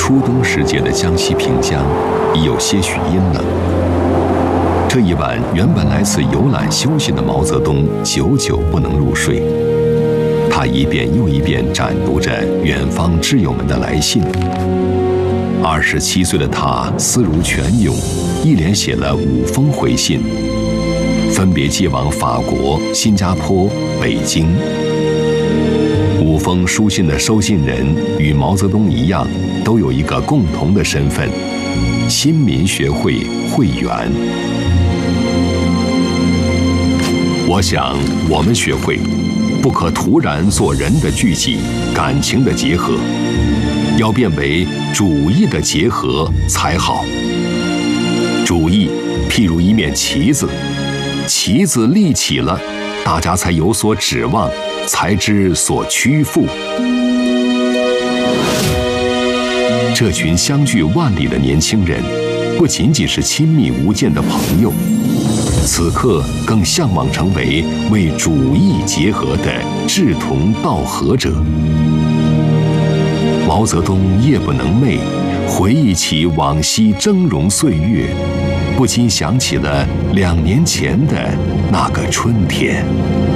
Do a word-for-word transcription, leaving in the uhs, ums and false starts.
初冬时节的江西平江已有些许阴冷。这一晚，原本来此游览休息的毛泽东久久不能入睡，他一遍又一遍展读着远方挚友们的来信。二十七岁的他思如泉涌，一连写了五封回信，分别寄往法国、新加坡、北京。五封书信的收信人与毛泽东一样，都有一个共同的身份——新民学会会员。我想，我们学会不可突然做人的聚集、感情的结合，要变为主义的结合才好。主义譬如一面旗子，旗子立起了，大家才有所指望，才知所屈服。这群相距万里的年轻人，不仅仅是亲密无间的朋友，此刻更向往成为为主义结合的志同道合者。毛泽东夜不能寐，回忆起往昔峥嵘岁月，不禁想起了两年前的那个春天。